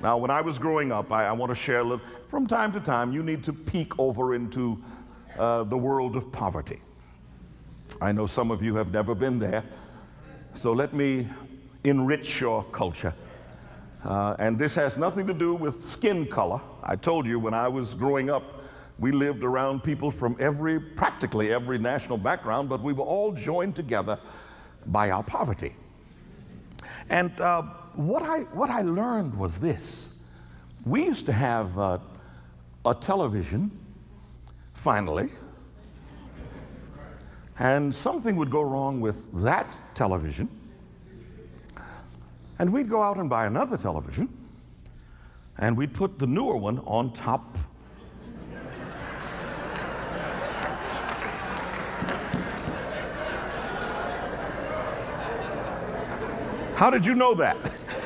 Now, when I was growing up, I want to share a little. From time to time, you need to peek over into the world of poverty. I know some of you have never been there, so let me enrich your culture. And this has nothing to do with skin color. I told you when I was growing up, we lived around people from practically every national background, but we were all joined together by our poverty. And what I learned was this. We used to have a television, finally, and something would go wrong with that television, and we'd go out and buy another television, and we'd put the newer one on top. How did you know that?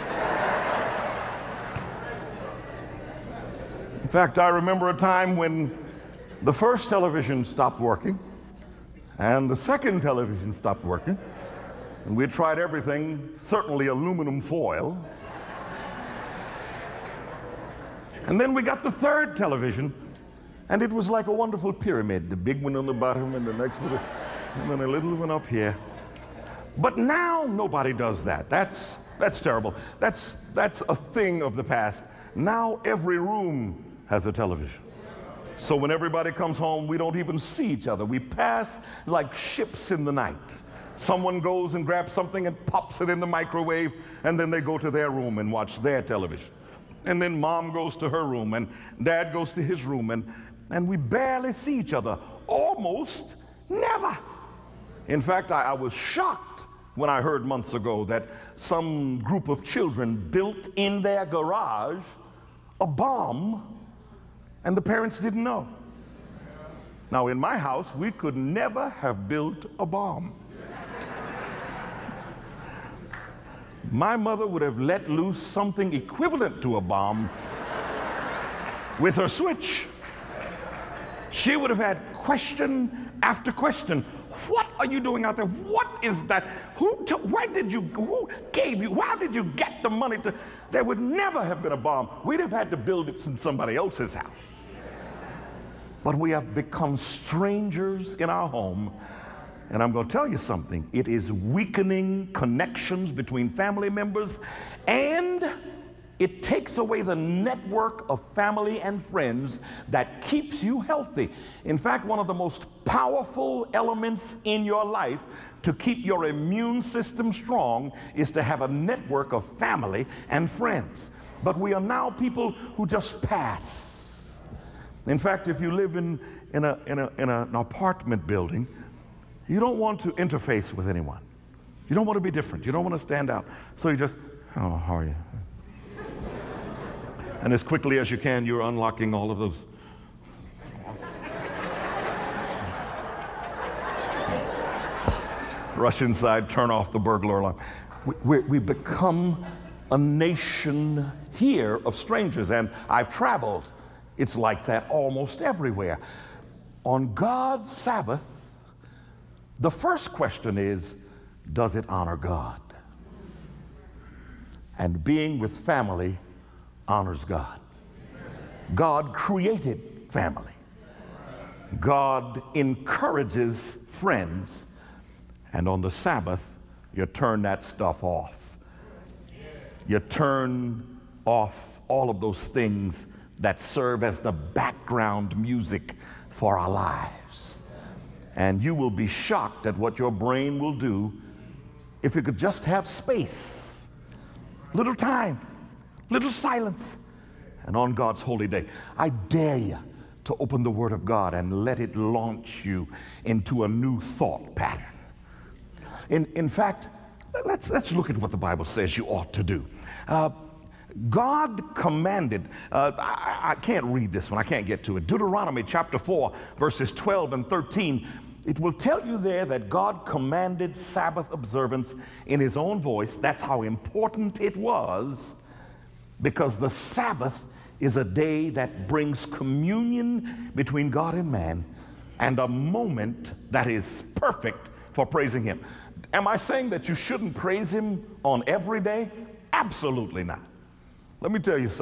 In fact, I remember a time when the first television stopped working and the second television stopped working, and we tried everything, certainly aluminum foil. And then we got the third television, and it was like a wonderful pyramid, the big one on the bottom and the next little, and then a little one up here. But now nobody does that. That's terrible. That's a thing of the past. Now every room has a television. So when everybody comes home, we don't even see each other. We pass like ships in the night. Someone goes and grabs something and pops it in the microwave, and then they go to their room and watch their television. And then mom goes to her room, and dad goes to his room, and we barely see each other. Almost never. In fact, I was shocked when I heard months ago that some group of children built in their garage a bomb, and the parents didn't know. Now, in my house, we could never have built a bomb. My mother would have let loose something equivalent to a bomb with her switch. She would have had question after question. What are you doing out there? What is that? Who gave you, how did you get the money to? There would never have been a bomb. We'd have had to build it in somebody else's house. But we have become strangers in our home. And I'm going to tell you something. It is weakening connections between family members, and it takes away the network of family and friends that keeps you healthy. In fact, one of the most powerful elements in your life to keep your immune system strong is to have a network of family and friends. But we are now people who just pass. In fact, if you live in an apartment building, you don't want to interface with anyone. You don't want to be different. You don't want to stand out. So you just, oh, how are you? And as quickly as you can, you're unlocking all of those. Rush inside, turn off the burglar alarm. We become a nation here of strangers, and I've traveled. It's like that almost everywhere. On God's Sabbath, the first question is, does it honor God? And being with family honors God. God created family. God encourages friends. And on the Sabbath, you turn that stuff off. You turn off all of those things that serve as the background music for our lives. And you will be shocked at what your brain will do if you could just have space, little time, little silence, and on God's holy day. I dare you to open the Word of God and let it launch you into a new thought pattern. In fact, let's look at what the Bible says you ought to do. God commanded, I can't read this one, I can't get to it. Deuteronomy chapter 4, verses 12 and 13, it will tell you there that God commanded Sabbath observance in his own voice. That's how important it was, because the Sabbath is a day that brings communion between God and man, and a moment that is perfect for praising him. Am I saying that you shouldn't praise him on every day? Absolutely not. Let me tell you something.